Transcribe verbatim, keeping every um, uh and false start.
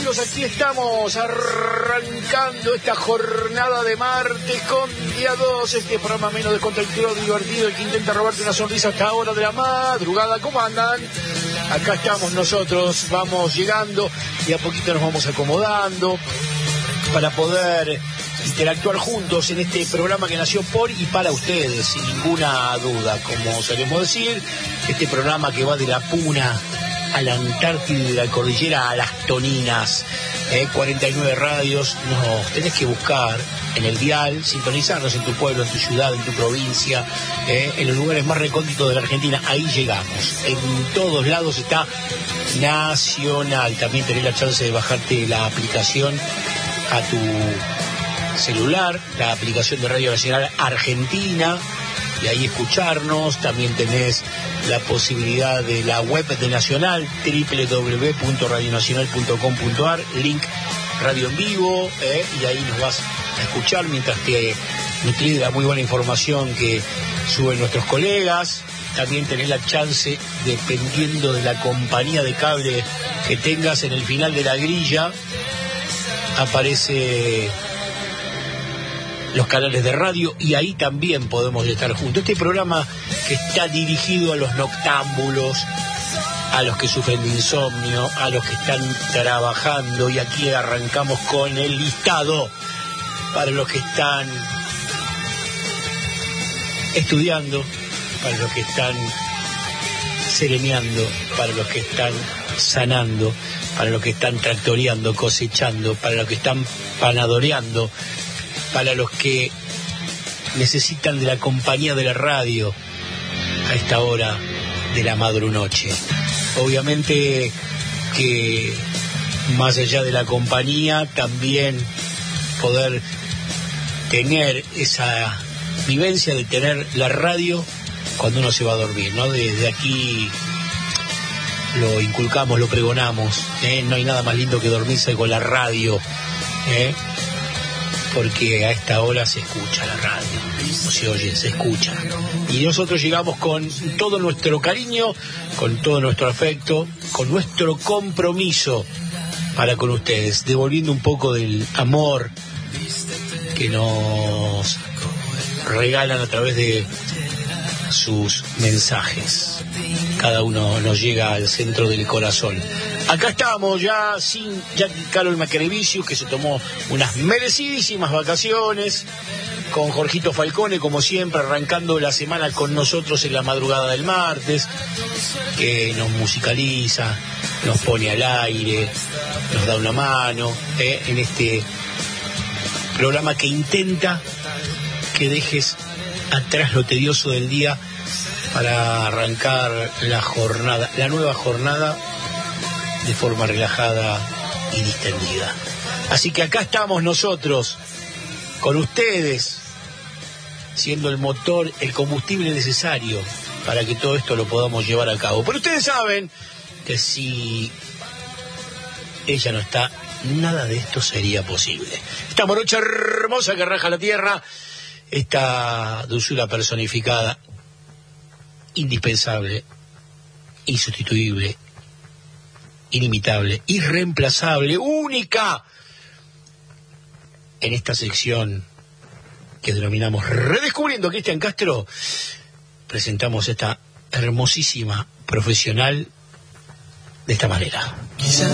amigos, aquí estamos arrancando esta jornada de martes con día dos, este programa menos descontracturado, divertido, el que intenta robarte una sonrisa hasta ahora de la madrugada. ¿Cómo andan? Acá estamos nosotros, vamos llegando y a poquito nos vamos acomodando para poder interactuar juntos en este programa que nació por y para ustedes, sin ninguna duda, como solemos decir, este programa que va de la Puna a la Antártida y de la cordillera a las Toninas, eh, cuarenta y nueve radios, nos tenés que buscar en el dial, sintonizarnos en tu pueblo, en tu ciudad, en tu provincia, eh, en los lugares más recónditos de la Argentina, ahí llegamos, en todos lados está Nacional. También tenés la chance de bajarte la aplicación a tu celular, la aplicación de Radio Nacional Argentina, y ahí escucharnos. También tenés la posibilidad de la web de Nacional, doble u doble u doble u punto radio nacional punto com punto a r, link radio en vivo, eh, y ahí nos vas a escuchar mientras te nutrís de la muy buena información que suben nuestros colegas. También tenés la chance, dependiendo de la compañía de cable que tengas, en el final de la grilla aparece los canales de radio y ahí también podemos estar juntos. Este programa que está dirigido a los noctámbulos, a los que sufren de insomnio, a los que están trabajando, y aquí arrancamos con el listado para los que están estudiando, para los que están sereneando, para los que están sanando, para los que están tractoreando, cosechando, para los que están panadoreando, para los que necesitan de la compañía de la radio a esta hora de la madrunoche. Obviamente que más allá de la compañía, también poder tener esa vivencia de tener la radio cuando uno se va a dormir, ¿no? Desde aquí lo inculcamos, lo pregonamos, ¿eh? No hay nada más lindo que dormirse con la radio, ¿eh? Porque a esta hora se escucha la radio, no se oye, se escucha. Y nosotros llegamos con todo nuestro cariño, con todo nuestro afecto, con nuestro compromiso para con ustedes, devolviendo un poco del amor que nos regalan a través de sus mensajes. Cada uno nos llega al centro del corazón. Acá estamos ya sin Jackie Carol Macrevicius, que se tomó unas merecidísimas vacaciones, con Jorgito Falcone, como siempre, arrancando la semana con nosotros en la madrugada del martes, que nos musicaliza, nos pone al aire, nos da una mano, eh, en este programa que intenta que dejes atrás lo tedioso del día para arrancar la jornada, la nueva jornada, de forma relajada y distendida. Así que acá estamos nosotros, con ustedes, siendo el motor, el combustible necesario para que todo esto lo podamos llevar a cabo. Pero ustedes saben que si ella no está, nada de esto sería posible. Esta morocha hermosa que raja la tierra, esta dulzura personificada, indispensable, insustituible, inimitable, irreemplazable, única en esta sección que denominamos Redescubriendo a Cristian Castro. Presentamos esta hermosísima profesional de esta manera.